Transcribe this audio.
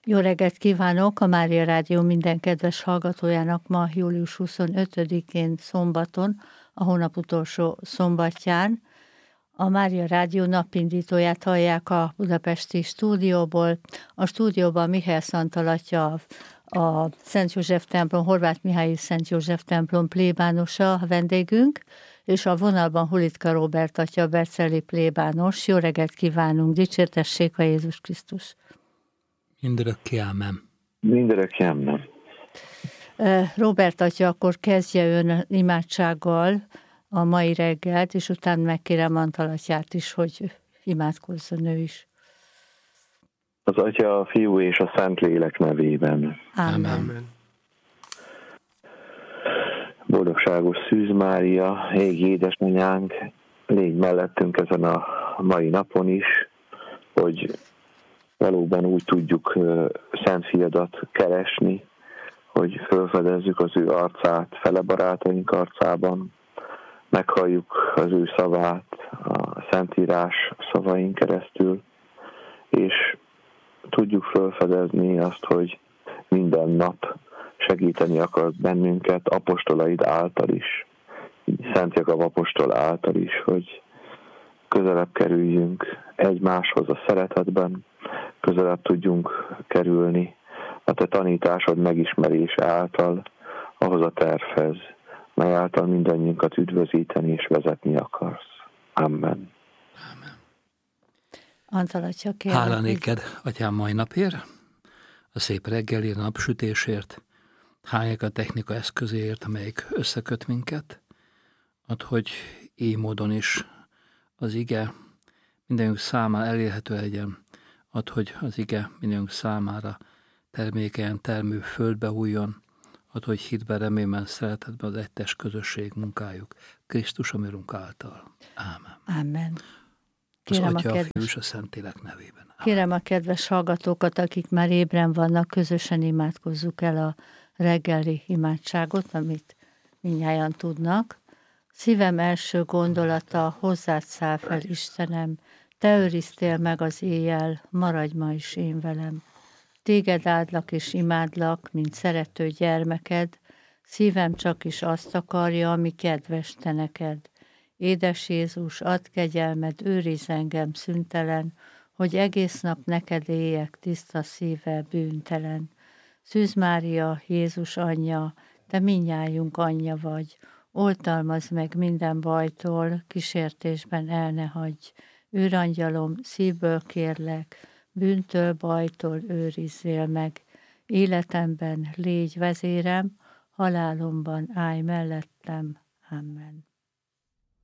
Jó reggelt kívánok! A Mária Rádió minden kedves hallgatójának ma július 25-én szombaton, a hónap utolsó szombatján. A Mária Rádió napindítóját hallják a budapesti stúdióból. A stúdióban Mihály Szantal atya, a Szent József templom, Horváth Mihály Szent József templom plébánosa a vendégünk, és a vonalban Hulitka Róbert atya, berceli plébános. Jó reggelt kívánunk! Dicsértessék a Jézus Krisztus! Mindörökké ámen. Mindörökké ámen. Róbert atya, akkor kezdje ön imádsággal a mai reggelt, és utána megkérem Antal atyát is, hogy imádkozzon ő is. Az Atya, a Fiú és a Szentlélek nevében. Ámen. Boldogságos Szűz Mária, égi édesanyánk, légy mellettünk ezen a mai napon is, hogy valóban úgy tudjuk Szent Fiadat keresni, hogy felfedezzük az ő arcát fele barátaink arcában, meghalljuk az ő szavát a Szentírás szavain keresztül, és tudjuk felfedezni azt, hogy minden nap segíteni akar bennünket apostolaid által is, Szent Jakab apostol által is, hogy közelebb kerüljünk egymáshoz a szeretetben, közelebb tudjunk kerülni a te tanításod megismerése által ahhoz a tervhez, mely által mindannyiunkat üdvözíteni és vezetni akarsz. Amen. Amen. Antal atya, kérlek. Hála néked, atyám, mai napért, a szép reggelért, a napsütésért, hálják a technika eszközéért, amelyik összeköt minket, add, hogy így módon is az ige mindenünk számára elérhető legyen, add, hogy az ige mindenünk számára termékenyen termő földbe hújjon, add, hogy hitben, reményben, szeretetben az egytes közösség munkájuk Krisztus, ami Urunk által. Ámen. Ámen. Kérem az Atya, a Fiú és a Szentlélek nevében. Ámen. Kérem a kedves hallgatókat, akik már ébren vannak, közösen imádkozzuk el a reggeli imádságot, amit mindnyájan tudnak. Szívem első gondolata, hozzád száll fel, Istenem, te őriztél meg az éjjel, maradj ma is én velem. Téged áldlak és imádlak, mint szerető gyermeked, szívem csak is azt akarja, ami kedves te neked. Édes Jézus, add kegyelmed, őrizz engem szüntelen, hogy egész nap neked éljek tiszta szívvel bűntelen. Szűz Mária, Jézus anyja, te mindnyájunk anyja vagy, oltalmazd meg minden bajtól, kísértésben el ne hagyj. Őrangyalom, szívből kérlek, bűntől, bajtól őrizzél meg. Életemben légy vezérem, halálomban állj mellettem. Amen.